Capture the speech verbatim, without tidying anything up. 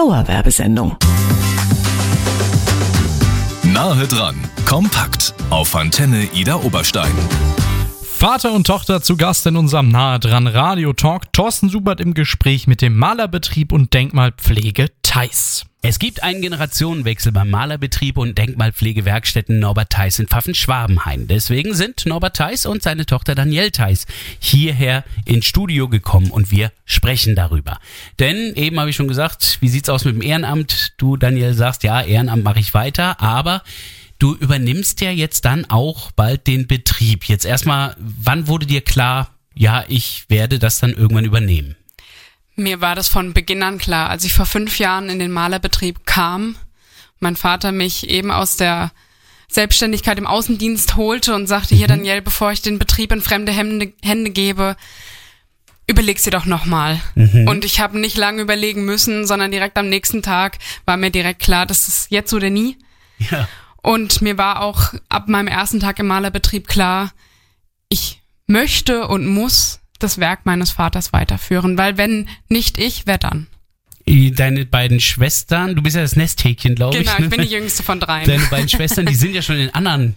Dauerwerbesendung. Nahe dran, kompakt auf Antenne Ida Oberstein. Vater und Tochter zu Gast in unserem Nahe dran Radio Talk. Thorsten Subert im Gespräch mit dem Malerbetrieb und Denkmalpflege Theis. Es gibt einen Generationenwechsel beim Malerbetrieb und Denkmalpflegewerkstätten Norbert Theis in Pfaffen-Schwabenhain. Deswegen sind Norbert Theis und seine Tochter Danielle Theis hierher ins Studio gekommen und wir sprechen darüber. Denn eben habe ich schon gesagt, wie sieht's aus mit dem Ehrenamt? Du, Danielle, sagst, ja, Ehrenamt mache ich weiter, aber du übernimmst ja jetzt dann auch bald den Betrieb. Jetzt erstmal, wann wurde dir klar, ja, ich werde das dann irgendwann übernehmen? Mir war das von Beginn an klar, als ich vor fünf Jahren in den Malerbetrieb kam, mein Vater mich eben aus der Selbstständigkeit im Außendienst holte und sagte, hier Danielle, bevor ich den Betrieb in fremde Hände, Hände gebe, überleg's dir doch nochmal. Mhm. Und ich habe nicht lange überlegen müssen, sondern direkt am nächsten Tag war mir direkt klar, das ist jetzt oder nie. Ja. Und mir war auch ab meinem ersten Tag im Malerbetrieb klar, ich möchte und muss das Werk meines Vaters weiterführen, weil wenn nicht ich, wer dann? Deine beiden Schwestern, du bist ja das Nesthäkchen, glaube ich. Genau, ich bin die jüngste von dreien. Deine beiden Schwestern, die sind ja schon in anderen